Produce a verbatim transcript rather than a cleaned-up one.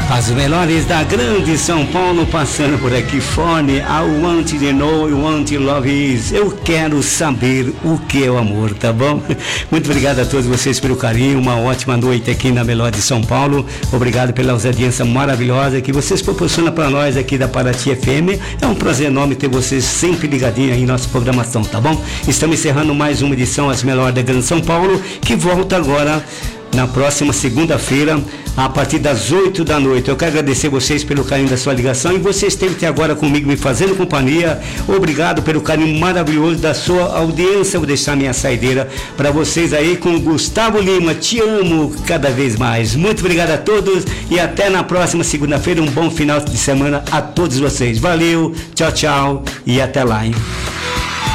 As melhores da grande São Paulo passando por aqui. Fone, I want to know, I want to love is. Eu quero saber o que é o amor, tá bom? Muito obrigado a todos vocês pelo carinho. Uma ótima noite aqui na Melhor de São Paulo. Obrigado pela audiência maravilhosa que vocês proporcionam para nós aqui da Paraty F M. É um prazer enorme ter vocês sempre ligadinhos aí em nossa programação, tá bom? Estamos encerrando mais uma edição As Melhores da grande São Paulo, que volta agora na próxima segunda-feira, a partir das oito da noite. Eu quero agradecer vocês pelo carinho da sua ligação e vocês esteve até agora comigo me fazendo companhia. Obrigado pelo carinho maravilhoso da sua audiência. Vou deixar minha saideira para vocês aí com o Gustavo Lima. Te amo cada vez mais. Muito obrigado a todos e até na próxima segunda-feira. Um bom final de semana a todos vocês. Valeu, tchau, tchau e até lá, hein?